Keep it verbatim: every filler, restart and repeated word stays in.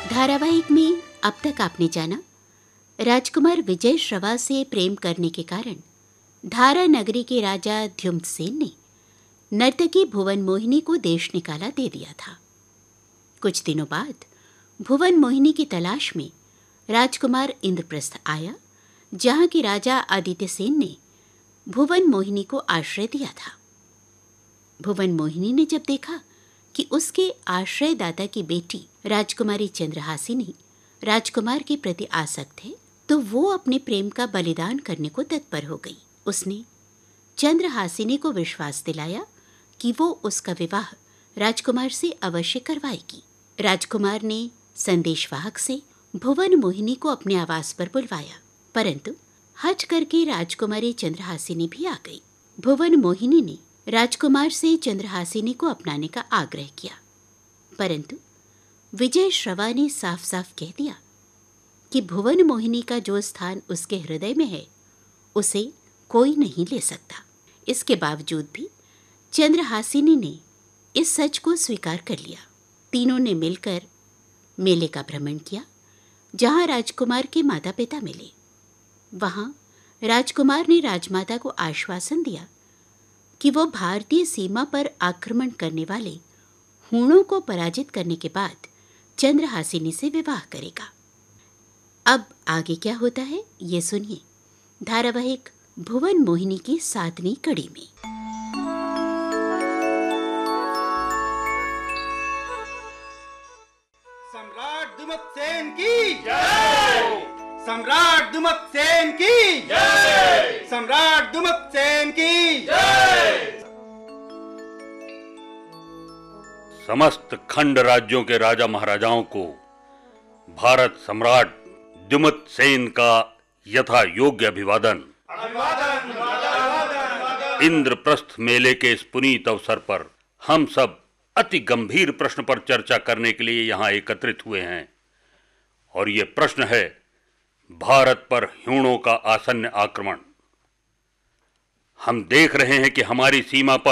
धारावाहिक में अब तक आपने जाना, राजकुमार विजय श्रवा से प्रेम करने के कारण धारा नगरी के राजा ध्युम्नसेन ने नर्तकी भुवन मोहिनी को देश निकाला दे दिया था। कुछ दिनों बाद भुवन मोहिनी की तलाश में राजकुमार इंद्रप्रस्थ आया, जहां के राजा आदित्य सेन ने भुवन मोहिनी को आश्रय दिया था। भुवन मोहिनी ने जब देखा कि उसके आश्रयदाता की बेटी राजकुमारी चंद्रहासिनी राजकुमार के प्रति आसक्त है, तो वो अपने प्रेम का बलिदान करने को तत्पर हो गई। उसने चंद्रहासिनी को विश्वास दिलाया कि वो उसका विवाह राजकुमार से अवश्य करवाएगी। राजकुमार ने संदेशवाहक से भुवन मोहिनी को अपने आवास पर बुलवाया, परंतु हट करके राजकुमारी चंद्रहासिनी भी आ गई। भुवन मोहिनी ने राजकुमार से चंद्रहासिनी को अपनाने का आग्रह किया, परंतु विजय श्रवा ने साफ साफ कह दिया कि भुवन मोहिनी का जो स्थान उसके हृदय में है, उसे कोई नहीं ले सकता। इसके बावजूद भी चंद्रहासिनी ने इस सच को स्वीकार कर लिया। तीनों ने मिलकर मेले का भ्रमण किया, जहां राजकुमार के माता पिता मिले। वहां राजकुमार ने राजमाता को आश्वासन दिया कि वो भारतीय सीमा पर आक्रमण करने वाले हूणों को पराजित करने के बाद चंद्रहासिनी से विवाह करेगा। अब आगे क्या होता है, ये सुनिए धारावाहिक भुवन मोहिनी की सातवीं कड़ी में। सम्राट दुमतसेन की जय! सम्राट दुमतसेन की जय! सम्राट दुमतसेन की जय! समस्त खंड राज्यों के राजा महाराजाओं को भारत सम्राट दुमतसेन का यथा योग्य अभिवादन। अभिवादन, अभिवादन। इंद्रप्रस्थ मेले के इस पुनीत अवसर पर हम सब अति गंभीर प्रश्न पर चर्चा करने के लिए यहाँ एकत्रित हुए हैं, और ये प्रश्न है भारत पर ह्यूणों का आसन्न आक्रमण। हम देख रहे हैं कि हमारी सीमा पर